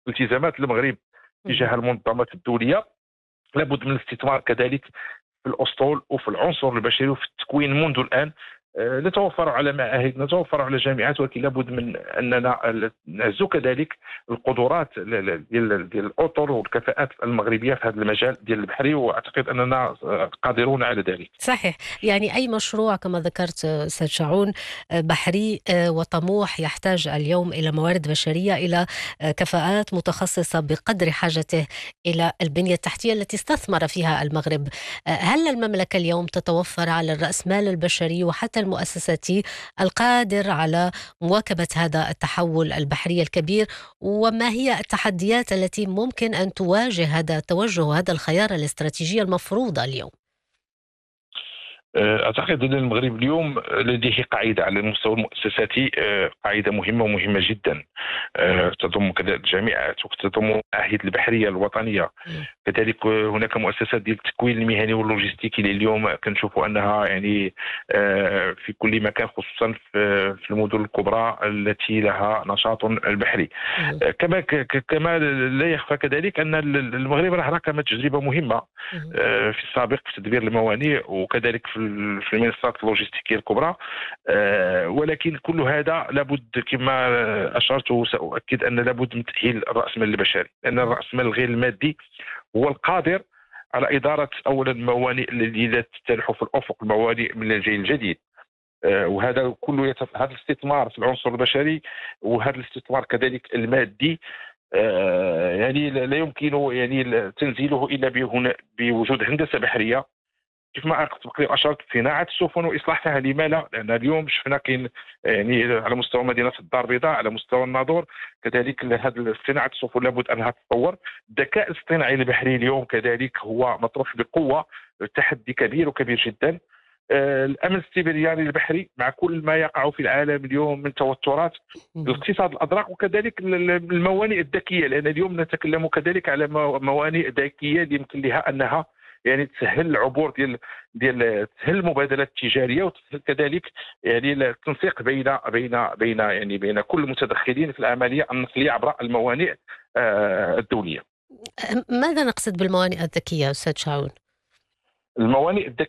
التزامات المغرب اهم. تجاه المنظمات الدوليه. لابد من الاستثمار كذلك في الاسطول وفي العنصر البشري وفي التكوين منذ الان. نتوفر على معاهد، نتوفر على جامعات، ولكن لابد من اننا نعزو كذلك القدرات ديال الاطر والكفاءات المغربيه في هذا المجال ديال البحري، واعتقد اننا قادرون على ذلك. صحيح، يعني أي مشروع كما ذكرت أستاذ شاعون بحري وطموح يحتاج اليوم إلى موارد بشرية، إلى كفاءات متخصصة بقدر حاجته إلى البنية التحتية التي استثمر فيها المغرب. هل المملكة اليوم تتوفر على الرأسمال البشري وحتى المؤسساتي القادر على مواكبة هذا التحول البحري الكبير؟ وما هي التحديات التي ممكن أن تواجه هذا التوجه وهذا الخيار الاستراتيجي المفروض اليوم؟ أعتقد أن المغرب اليوم لديه قاعدة على المستوى المؤسساتي، قاعدة مهمة ومهمة جدا، تضم كذلك الجامعات وتضم المعاهد البحرية الوطنية. مم. كذلك هناك مؤسسات ديال التكوين المهني واللوجستيكي اللي اليوم كنشوفوا انها يعني في كل مكان، خصوصا في المدن الكبرى التي لها نشاط البحري. مم. كما لا يخفى كذلك ان المغرب راه راكمت تجربه مهمه مم. في السابق في تدبير الموانئ، وكذلك في المنصات اللوجستيكيه الكبرى. ولكن كل هذا لابد، كما اشرت وساؤكد، ان لابد من تاهيل الراس مال البشري، لان مم. الراس مال غير المادي هو القادر على إدارة أولا الموانئ التي لا تنفتح في الأفق، الموانئ من الجيل الجديد. وهذا كله هذا الاستثمار في العنصر البشري وهذا الاستثمار كذلك المادي، يعني لا يمكن يعني تنزيله إلا بوجود هندسة بحرية. كيف ما تقريبا اشرت، صناعه السفن واصلاحها، لما لا؟ لان اليوم شفنا كاين يعني على مستوى مدينه الدار البيضاء، على مستوى الناظور كذلك، هذه صناعه السفن لابد انها تتطور. الذكاء الاصطناعي البحري اليوم كذلك هو مطروح بقوه، تحدي كبير وكبير جدا. الامن السيبراني البحري مع كل ما يقع في العالم اليوم من توترات، مم. الاقتصاد الازرق، وكذلك الموانئ الذكيه، لان اليوم نتكلم كذلك على موانئ ذكيه اللي يمكن لها انها يعني تسهل العبور تسهل المبادلات التجاريه، وتسهل كذلك يعني التنسيق بين كل المتدخلين في العمليه النقليه عبر الموانئ الدوليه. ماذا نقصد بالموانئ الذكية أستاذ شاعون؟ الموانئ